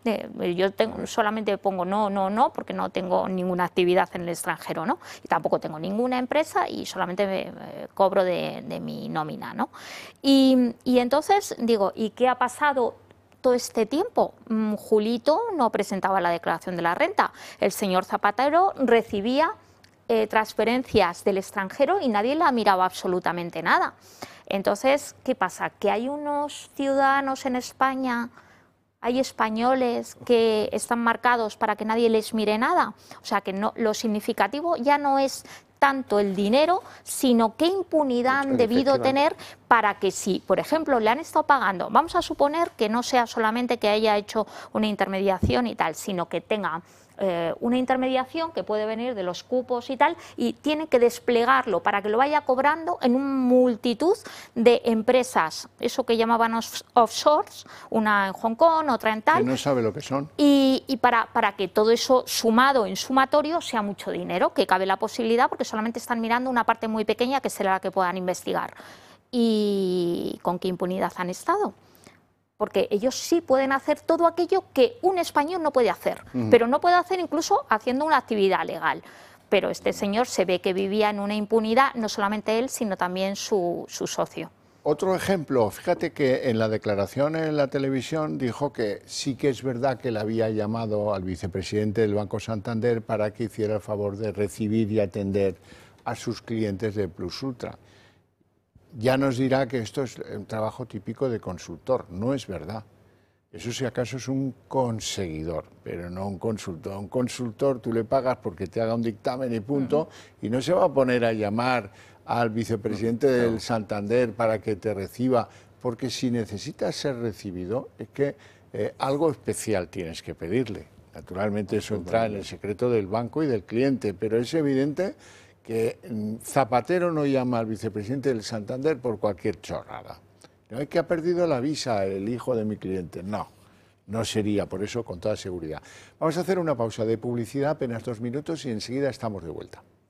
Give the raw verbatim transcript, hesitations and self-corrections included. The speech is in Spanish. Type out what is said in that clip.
de, yo tengo, solamente pongo no, no, no, porque no tengo ninguna actividad en el extranjero, ¿no? Y tampoco tengo ninguna empresa y solamente me, me cobro de, de mi nómina, ¿no? Y, y entonces digo, ¿y qué ha pasado todo este tiempo? Julito no presentaba la declaración de la renta, el señor Zapatero recibía eh, transferencias del extranjero y nadie la miraba absolutamente nada. Entonces, ¿qué pasa? Que hay unos ciudadanos en España, hay españoles que están marcados para que nadie les mire nada. O sea, que no, lo significativo ya no es tanto el dinero, sino qué impunidad han debido tener para que si, por ejemplo, le han estado pagando, vamos a suponer que no sea solamente que haya hecho una intermediación y tal, sino que tenga eh, una intermediación que puede venir de los cupos y tal, y tiene que desplegarlo para que lo vaya cobrando en una multitud de empresas, eso que llamaban off offshores, una en Hong Kong, otra en tal. Que no sabe lo que son. Y, y para, para que todo eso sumado en sumatorio sea mucho dinero, que cabe la posibilidad, porque solamente están mirando una parte muy pequeña que será la que puedan investigar. ¿Y con qué impunidad han estado? Porque ellos sí pueden hacer todo aquello que un español no puede hacer, uh-huh. pero no puede hacer incluso haciendo una actividad legal. Pero este señor se ve que vivía en una impunidad, no solamente él, sino también su, su socio. Otro ejemplo, fíjate que en la declaración en la televisión dijo que sí que es verdad que le había llamado al vicepresidente del Banco Santander para que hiciera el favor de recibir y atender a sus clientes de Plus Ultra. Ya nos dirá que esto es un trabajo típico de consultor, no es verdad. Eso si acaso es un conseguidor, pero no un consultor. Un consultor tú le pagas porque te haga un dictamen y punto, uh-huh. y no se va a poner a llamar al vicepresidente uh-huh. del Santander para que te reciba, porque si necesitas ser recibido es que eh, algo especial tienes que pedirle. Naturalmente eso entra en el secreto del banco y del cliente, pero es evidente que Zapatero no llama al vicepresidente del Santander por cualquier chorrada. No es que ha perdido la visa el hijo de mi cliente, no, no sería por eso con toda seguridad. Vamos a hacer una pausa de publicidad, apenas dos minutos y enseguida estamos de vuelta.